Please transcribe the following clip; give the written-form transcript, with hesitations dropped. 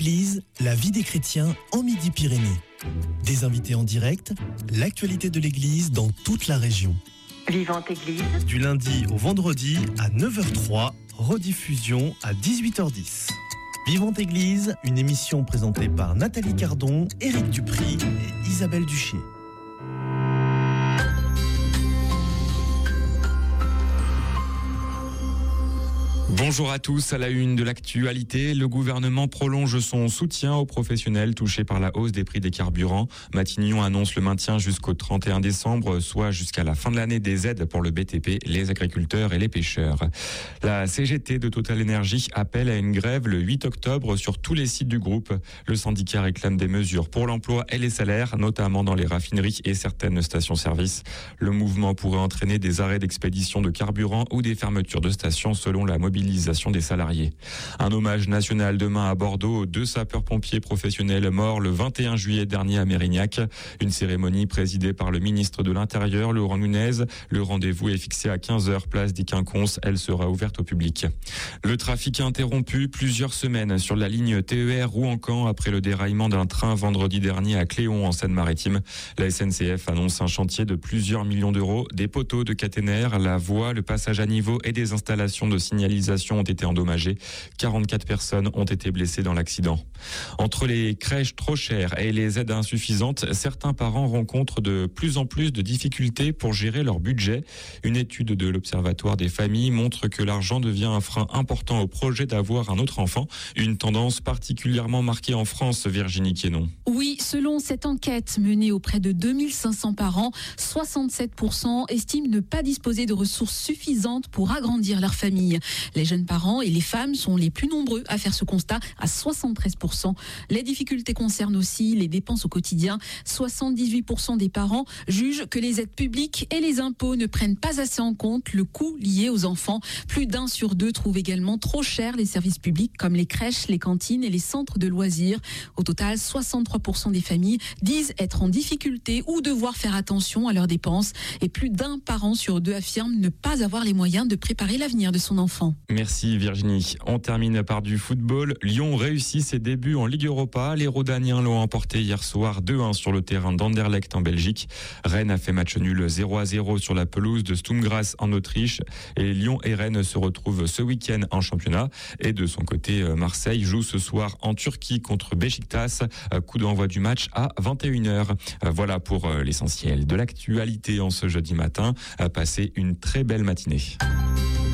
Église, la vie des chrétiens en Midi-Pyrénées. Des invités en direct, l'actualité de l'Église dans toute la région. Vivante Église. Du lundi au vendredi à 9h03, rediffusion à 18h10. Vivante Église, une émission présentée par Nathalie Cardon, Éric Dupry et Isabelle Duchier. Bonjour à tous, à la une de l'actualité, le gouvernement prolonge son soutien aux professionnels touchés par la hausse des prix des carburants. Matignon annonce le maintien jusqu'au 31 décembre, soit jusqu'à la fin de l'année des aides pour le BTP, les agriculteurs et les pêcheurs. La CGT de Total Energy appelle à une grève le 8 octobre sur tous les sites du groupe. Le syndicat réclame des mesures pour l'emploi et les salaires, notamment dans les raffineries et certaines stations-service. Le mouvement pourrait entraîner des arrêts d'expédition de carburant ou des fermetures de stations selon la mobilisation des salariés. Un hommage national demain à Bordeaux aux 2 sapeurs-pompiers professionnels morts le 21 juillet dernier à Mérignac. Une cérémonie présidée par le ministre de l'Intérieur, Laurent Nunez. Le rendez-vous est fixé à 15h, place des Quinconces. Elle sera ouverte au public. Le trafic interrompu plusieurs semaines sur la ligne TER Rouen-Caen après le déraillement d'un train vendredi dernier à Cléon en Seine-Maritime. La SNCF annonce un chantier de plusieurs millions d'euros. Des poteaux de caténaires, la voie, le passage à niveau et des installations de signalisation ont été endommagées. 44 personnes ont été blessées dans l'accident. Entre les crèches trop chères et les aides insuffisantes, certains parents rencontrent de plus en plus de difficultés pour gérer leur budget. Une étude de l'Observatoire des familles montre que l'argent devient un frein important au projet d'avoir un autre enfant. Une tendance particulièrement marquée en France, Virginie Quénon. Oui, selon cette enquête menée auprès de 2500 parents, 67% estiment ne pas disposer de ressources suffisantes pour agrandir leur famille. Les jeunes parents et les femmes sont les plus nombreux à faire ce constat, à 73%. Les difficultés concernent aussi les dépenses au quotidien. 78% des parents jugent que les aides publiques et les impôts ne prennent pas assez en compte le coût lié aux enfants. Plus d'1 sur 2 trouve également trop cher les services publics comme les crèches, les cantines et les centres de loisirs. Au total, 63% des familles disent être en difficulté ou devoir faire attention à leurs dépenses. Et plus d'1 parent sur 2 affirme ne pas avoir les moyens de préparer l'avenir de son enfant. Merci Virginie. On termine par du football. Lyon réussit ses débuts en Ligue Europa. Les Rodaniens l'ont emporté hier soir 2-1 sur le terrain d'Anderlecht en Belgique. Rennes a fait match nul 0-0 sur la pelouse de Sturm Graz en Autriche. Et Lyon et Rennes se retrouvent ce week-end en championnat. Et de son côté, Marseille joue ce soir en Turquie contre Beşiktaş. Coup d'envoi du match à 21h. Voilà pour l'essentiel de l'actualité en ce jeudi matin. Passez une très belle matinée.